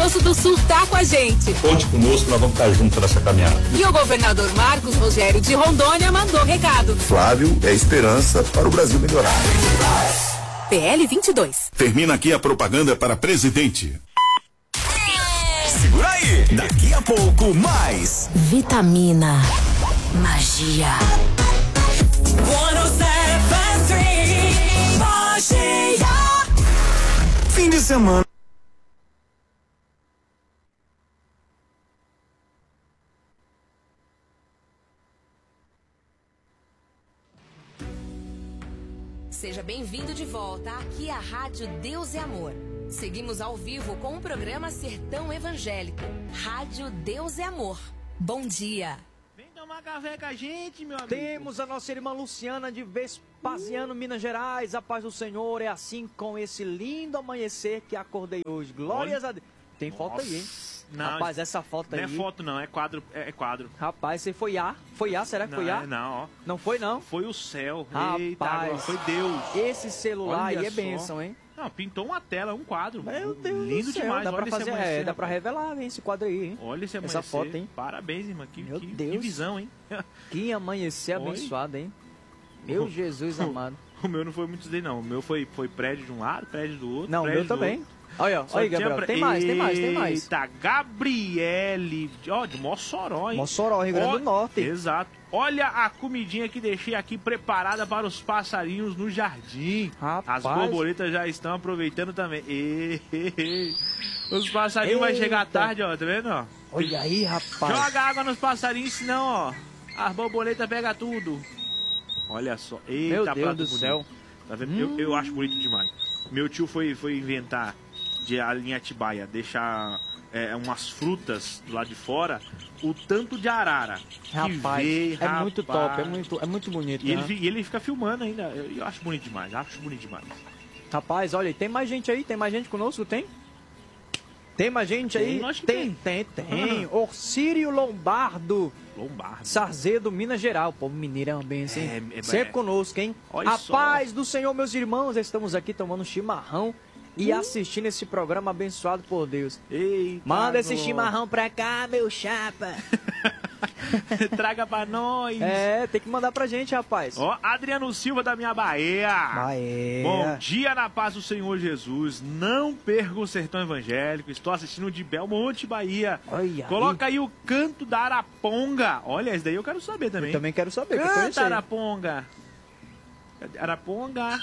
Grosso do Sul tá com a gente. Conte conosco, nós vamos estar juntos nessa caminhada. E o governador Marcos Rogério de Rondônia mandou recado. Flávio é esperança para o Brasil melhorar. PL 22. Termina aqui a propaganda para presidente. Segura aí, daqui a pouco mais. Vitamina. Magia. 107.3 Magia. Fim de semana. Seja bem-vindo de volta aqui à Rádio Deus é Amor. Seguimos ao vivo com o programa Sertão Evangélico. Rádio Deus é Amor. Bom dia. Vem tomar café com a gente, meu amigo. Temos a nossa irmã Luciana de Vespasiano, Minas Gerais. A paz do Senhor é assim com esse lindo amanhecer que acordei hoje. Glórias a Deus. Tem foto aí, hein? Não, rapaz, essa foto aí. Não é foto, não, é quadro. É quadro. Rapaz, você foi A? Foi A? Será que foi A? Não, ó. Não foi, não? Foi o céu. Rapaz, eita, agora foi Deus. Esse celular Olha aí é só. bênção, hein? Não, pintou uma tela, um quadro. Meu Deus lindo do céu. demais. Dá Olha pra fazer, esse amanhecer, dá pra rapaz. revelar, hein, esse quadro aí, hein? Olha esse amanhecer. Essa foto, hein? Parabéns, irmã. Que Deus. visão, hein? Que amanhecer Oi? abençoado, hein? Meu Jesus amado. O meu não foi muito dele, não. O meu foi prédio de um lado, prédio do outro. Não, o prédio meu do também. outro. Olha, Só olha, tinha Gabriel, pra- tem mais. Eita, Gabriele, ó, de Mossoró, hein? Mossoró, Rio Grande do Norte. Exato. Olha a comidinha que deixei aqui preparada para os passarinhos no jardim. Rapaz. As borboletas já estão aproveitando também. Os passarinhos vai chegar Eita. tarde, ó, tá vendo, ó? Olha aí, rapaz. Joga água nos passarinhos, senão, ó, as borboletas pegam tudo. Olha só. Eita, Meu Deus prato do bonito. céu. Tá vendo? Eu acho bonito demais. Meu tio foi inventar de a linha Atibaia, deixar umas frutas do lado de fora, o tanto de arara que Rapaz, veio, é muito top, rapaz. é muito bonito. E né? ele fica filmando ainda. Eu acho bonito demais, Rapaz, olha, tem mais gente aí? Tem mais gente conosco? Tem? Tem mais gente aí? Tem, acho que Tem. Orcírio Lombardo. Lombardo. Sarzedo, Minas Gerais. O povo mineiro é uma benção, hein? É, Sempre conosco, hein? Olha A só. paz do Senhor, meus irmãos. Estamos aqui tomando chimarrão e assistindo esse programa abençoado por Deus. Eita, Manda esse nossa. chimarrão pra cá, meu chapa. Traga pra nós. É, tem que mandar pra gente, rapaz. Ó, Adriano Silva da minha Bahia. Bahia. Bom dia na paz do Senhor Jesus. Não perca o Sertão Evangélico. Estou assistindo de Belmonte, Bahia. Olha Coloca aí o canto da Araponga. Olha, esse daí eu quero saber também. Eu também quero saber. que eu conheço Canta, aí. Araponga. Cadê? Araponga.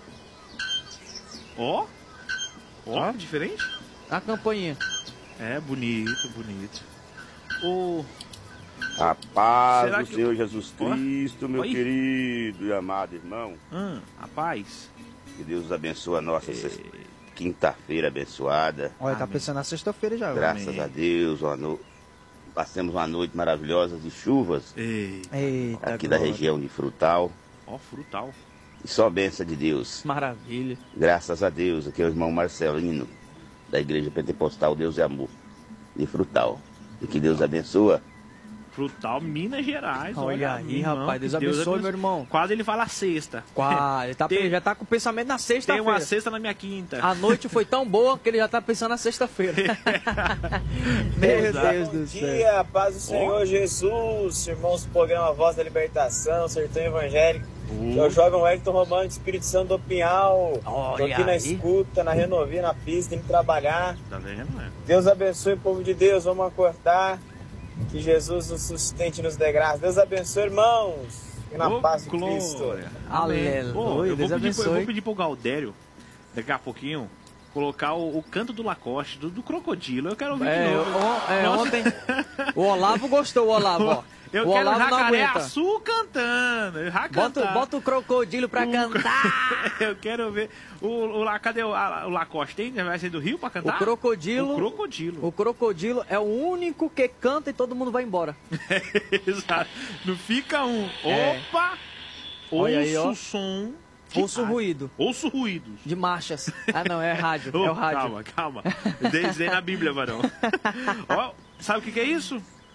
Ó. Ó, diferente. A campainha. É, bonito. O... A paz Será do que- Senhor Jesus Cristo, meu Oi? querido e amado irmão. a paz. Que Deus abençoe a nossa quinta-feira abençoada. Olha, tá pensando na sexta-feira já. Graças a Deus, passemos uma noite maravilhosa de chuvas Eita, aqui da glória. região de Frutal. Ó, frutal. E só bênção de Deus. Maravilha. Graças a Deus, aqui é o irmão Marcelino, da Igreja Pentecostal Deus é Amor, de Frutal. E que Deus abençoe. Frutal, Minas Gerais. Olha aí, irmão, rapaz. que Deus abençoe, meu irmão. Quase ele fala sexta. Quase. Ele tá, Tem- já tá com o pensamento na Tem sexta-feira. uma sexta na minha quinta. A noite foi tão boa que ele já tá pensando na sexta-feira. Meu Deus do Bom céu. dia, paz do Senhor Jesus, irmãos do programa Voz da Libertação, Sertão Evangélico. Eu jogo um Wellington Romano de Espírito Santo do Pinhal. Tô Olha aqui na aí. escuta, na renovia, na pista, indo trabalhar. Tá vendo, né? Deus abençoe o povo de Deus, vamos acordar. Que Jesus nos sustente e nos dê graça. Deus abençoe, irmãos. E na Ô, paz de glória. Cristo. Aleluia, Pô, eu Deus vou abençoe. pedir pro Galdério, daqui a pouquinho, colocar o canto do Lacoste, do crocodilo. Eu quero ouvir de novo. Nossa. Ontem o Olavo gostou, o Olavo, ó. Eu o quero Olavo não Jacaré aguenta. Azul cantando. Eu já cantar. Bota o crocodilo pra cantar. Eu quero ver. Cadê o Lacoste? Tem? Vai ser do Rio pra cantar? O crocodilo. O crocodilo. O crocodilo é o único que canta e todo mundo vai embora. Exato. Não fica um. É. Opa! Olha aí, ó. Ouço o som. de Ouço rádio. ruído. Ouço ruídos. De marchas. Ah, não, é rádio. Oh, é o rádio. Calma. Desde na Bíblia, varão. Ó, sabe o que é isso?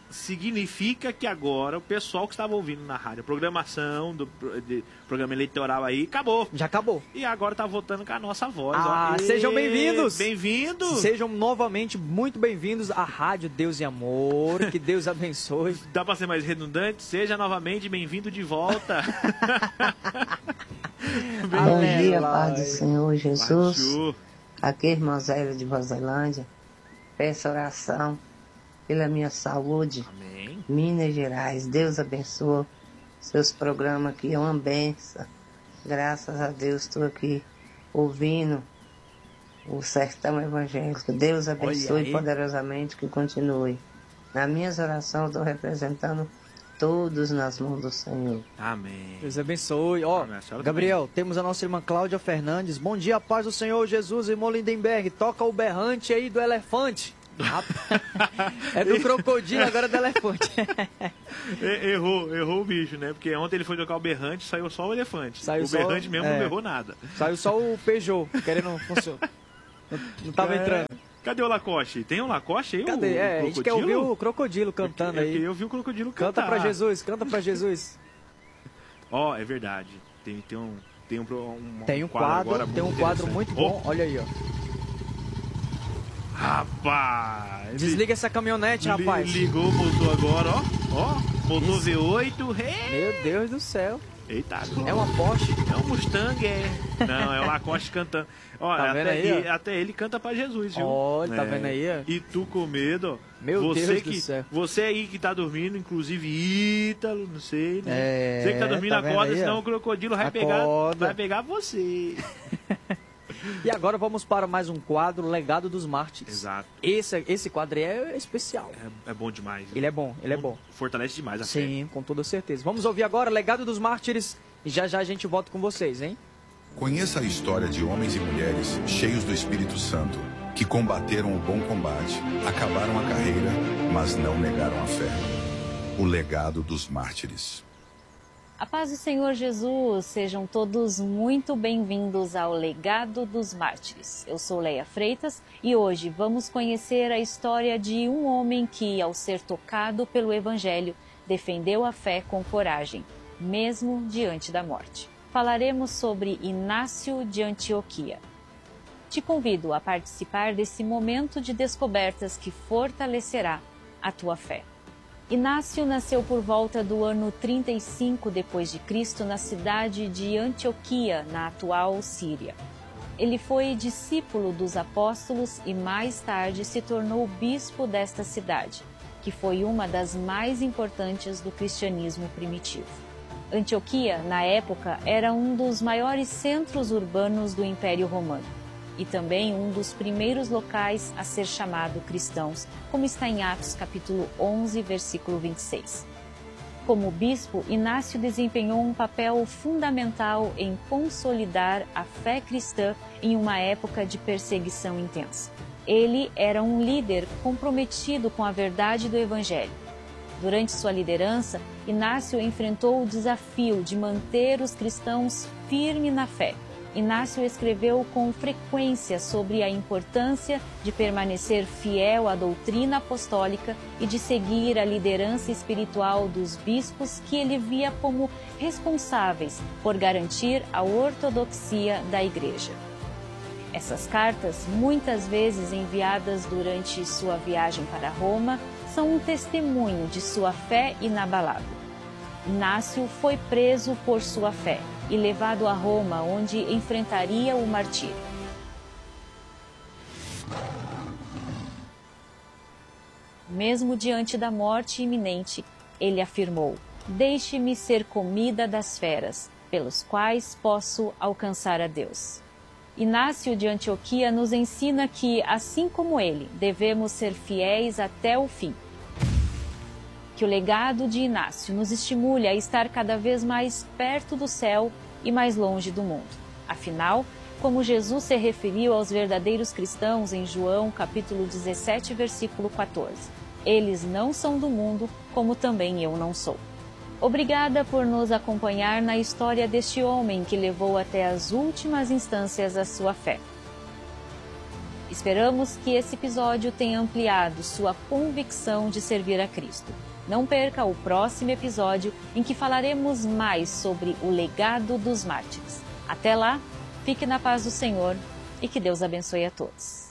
significa que agora o pessoal que estava ouvindo na rádio, a programação do programa eleitoral aí, acabou. Já acabou. E agora tá votando com a nossa voz. Sejam bem-vindos. Bem-vindos. Sejam novamente muito bem-vindos à Rádio Deus e Amor. Que Deus abençoe. Dá pra ser mais redundante? Seja novamente bem-vindo de volta. Bom dia, paz do Senhor Jesus. Aqui é irmã Zélia de Roselândia. Peço oração pela minha saúde. Amém. Minas Gerais. Deus abençoe. Seus programas aqui é uma benção. Graças a Deus estou aqui ouvindo o Sertão Evangélico. Deus abençoe poderosamente, que continue. Nas minhas orações estou representando todos nas mãos do Senhor. Amém. Deus abençoe. Gabriel, temos a nossa irmã Cláudia Fernandes. Bom dia, paz do Senhor Jesus, irmão Lindenberg. Toca o berrante aí do elefante. É do crocodilo, agora é do elefante. Errou o bicho, né? Porque ontem ele foi tocar o berrante, saiu só o elefante. O berrante mesmo não errou nada. Saiu só o Peugeot, querendo funcionar. Não tava entrando. Cadê o Lacoste? Tem um Lacoste aí? Cadê? A gente quer ouvir o crocodilo cantando aí. Eu vi o crocodilo cantar. Canta pra Jesus, canta pra Jesus. É verdade. Tem um quadro agora, tem um quadro muito bom. Olha aí, ó. Rapaz! Desliga essa caminhonete, rapaz. Ligou o motor agora, ó. Motor V8. Meu Deus do céu. Eita, é uma Porsche? É um Mustang, Não, é o Lacoste cantando. Tá vendo aí, até ele canta pra Jesus, viu? Olha, tá vendo aí? E tu com medo, Meu Deus do céu. Você aí que tá dormindo, inclusive Ítalo, não sei, né? Você que tá dormindo, acorda, senão o crocodilo vai pegar você. E agora vamos para mais um quadro, Legado dos Mártires. Exato. Esse quadro é especial. É bom demais. Ele é bom. Fortalece demais a fé. Sim, com toda certeza. Vamos ouvir agora Legado dos Mártires e já a gente volta com vocês, hein? Conheça a história de homens e mulheres cheios do Espírito Santo, que combateram o bom combate, acabaram a carreira, mas não negaram a fé. O legado dos mártires. A paz do Senhor Jesus, sejam todos muito bem-vindos ao Legado dos Mártires. Eu sou Leia Freitas e hoje vamos conhecer a história de um homem que, ao ser tocado pelo Evangelho, defendeu a fé com coragem, mesmo diante da morte. Falaremos sobre Inácio de Antioquia. Te convido a participar desse momento de descobertas que fortalecerá a tua fé. Inácio nasceu por volta do ano 35 d.C. na cidade de Antioquia, na atual Síria. Ele foi discípulo dos apóstolos e mais tarde se tornou bispo desta cidade, que foi uma das mais importantes do cristianismo primitivo. Antioquia, na época, era um dos maiores centros urbanos do Império Romano e também um dos primeiros locais a ser chamado cristãos, como está em Atos capítulo 11, versículo 26. Como bispo, Inácio desempenhou um papel fundamental em consolidar a fé cristã em uma época de perseguição intensa. Ele era um líder comprometido com a verdade do Evangelho. Durante sua liderança, Inácio enfrentou o desafio de manter os cristãos firmes na fé. Inácio escreveu com frequência sobre a importância de permanecer fiel à doutrina apostólica e de seguir a liderança espiritual dos bispos que ele via como responsáveis por garantir a ortodoxia da Igreja. Essas cartas, muitas vezes enviadas durante sua viagem para Roma, são um testemunho de sua fé inabalável. Inácio foi preso por sua fé e levado a Roma, onde enfrentaria o martírio. Mesmo diante da morte iminente, ele afirmou: "Deixe-me ser comida das feras, pelos quais posso alcançar a Deus." Inácio de Antioquia nos ensina que, assim como ele, devemos ser fiéis até o fim. Que o legado de Inácio nos estimule a estar cada vez mais perto do céu e mais longe do mundo. Afinal, como Jesus se referiu aos verdadeiros cristãos em João capítulo 17, versículo 14, eles não são do mundo, como também eu não sou. Obrigada por nos acompanhar na história deste homem que levou até as últimas instâncias a sua fé. Esperamos que esse episódio tenha ampliado sua convicção de servir a Cristo. Não perca o próximo episódio em que falaremos mais sobre o legado dos mártires. Até lá, fique na paz do Senhor e que Deus abençoe a todos.